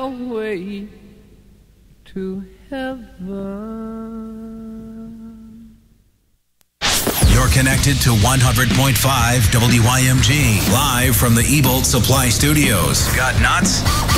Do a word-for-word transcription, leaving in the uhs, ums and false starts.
your way to heaven. You're connected to one hundred point five W I M G, live from the Ebolt Supply Studios. Got nuts?